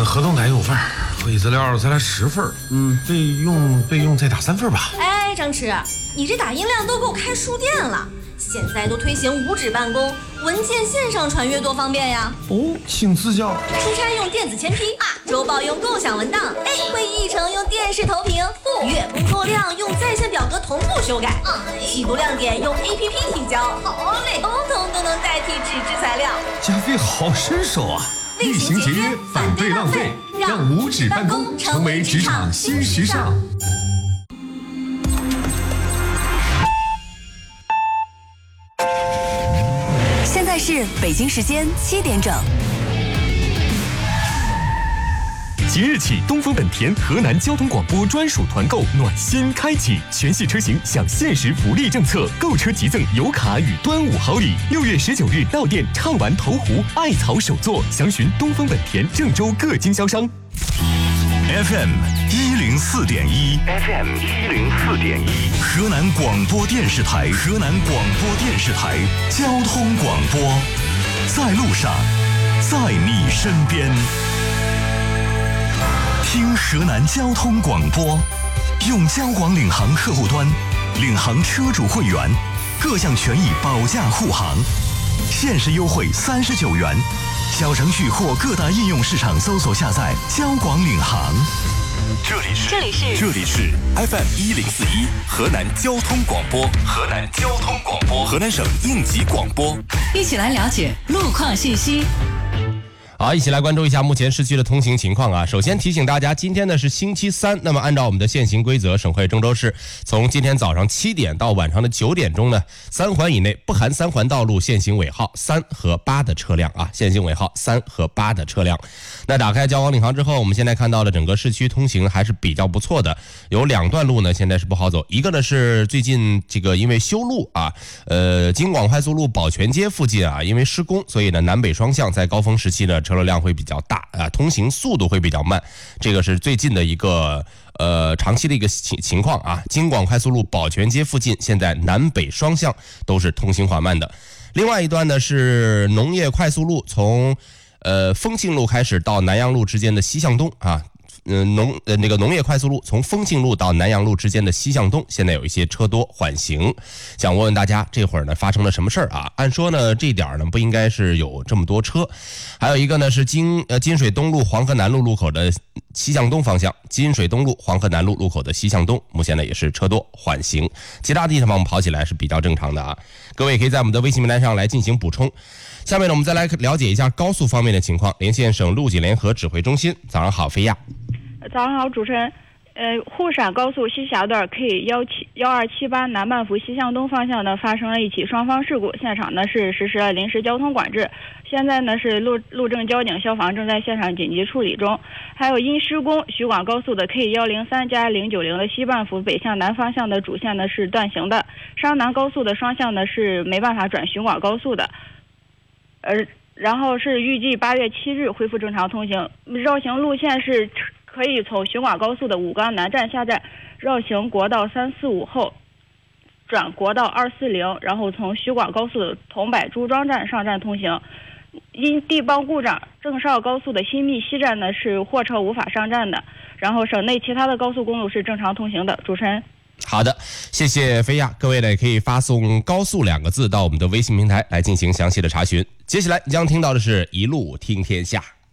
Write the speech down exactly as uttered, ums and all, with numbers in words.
嗯，合同打有份，会议资料再来十份，嗯，备用备用再打三份吧。 哎，张弛，你这打印量都够开书店了。现在都推行无纸办公，文件线上传阅多方便呀！ 哦，请赐教。 出差用电子签批啊，周报用共享文档，哎，会议议程用电视投屏，月工作量用在线表格同步修改，季度亮点用 A P P 提交，好嘞，通通都能代替纸质材料。 加菲好身手啊！ 厉行节约，反对浪费，让无纸办公成为职场新时尚。 现在是北京时间七点整。 即日起，东风本田河南交通广播专属团购暖心开启，全系车型享限时福利政策，购车即赠油卡与端午好礼。六月十九日到店畅玩投湖艾草首座，详询东风本田郑州各经销商。 F M 一零四点一 ，F M 一零四点一，河南广播电视台，河南广播电视台交通广播，在路上，在你身边。听河南交通广播，用交广领航客户端，领航车主会员，各项权益保驾护航，限时优惠三十九元。小程序或各大应用市场搜索下载交广领航。 这里是这里是这里是 F M 一零四一河南交通广播，河南交通广播，河南省应急广播。 一起来了解路况信息。 好，一起来关注一下目前市区的通行情况啊。首先提醒大家，今天呢是星期三，那么按照我们的现行规则，省会郑州市从今天早上七点到晚上的九点钟呢，三环以内不含三环道路限行尾号三和八的车辆啊，限行尾号三和八的车辆。那打开交广领航之后，我们现在看到了整个市区通行还是比较不错的，有两段路呢现在是不好走，一个呢是最近这个因为修路啊，呃，京广快速路宝泉街附近啊，因为施工，所以呢南北双向在高峰时期呢车流量会比较大啊，通行速度会比较慢，这个是最近的一个呃长期的一个情情况啊。京广快速路宝泉街附近现在南北双向都是通行缓慢的。另外一段呢是农业快速路，从呃丰庆路开始到南阳路之间的西向东啊。嗯，农呃那个农业快速路从丰庆路到南阳路之间的西向东，现在有一些车多缓行。想问问大家，这会儿呢发生了什么事儿啊？按说呢这点呢不应该是有这么多车。还有一个呢是金呃金水东路黄河南路路口的西向东方向，金水东路黄河南路路口的西向东，目前呢也是车多缓行。其他地方我们跑起来是比较正常的啊。各位可以在我们的微信平台上来进行补充。下面呢我们再来了解一下高速方面的情况，连线省路警联合指挥中心。早上好，飞亚。 早上好，主持人。呃，沪陕高速西峡段 K 幺七幺二七八南半幅西向东方向呢发生了一起双方事故，现场呢是实施了临时交通管制。现在呢是路路政交警消防正在现场紧急处理中。还有因施工，徐广高速的 K 幺零三加零九零的西半幅北向南方向的主线呢是断行的，商南高速的双向呢是没办法转徐广高速的。呃，然后是预计八月七日恢复正常通行，绕行路线是可以从徐广高速的武冈南站下站，绕行国道三四五后转国道二四零，然后从徐广高速的桐柏朱庄站上站通行。因地磅故障，郑绍高速的新密西站呢是货车无法上站的，然后省内其他的高速公路是正常通行的。主持人。 好的，谢谢飞亚。各位呢可以发送高速两个字到我们的微信平台来进行详细的查询。接下来将听到的是一路听天下。